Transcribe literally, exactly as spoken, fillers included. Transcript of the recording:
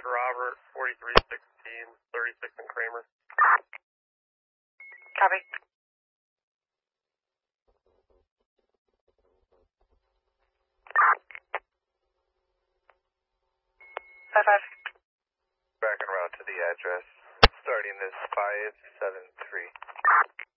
to Robert, forty-three sixteen, thirty-six and Kramer. Copy. Five five. Back en route to the address. Starting this five seven three.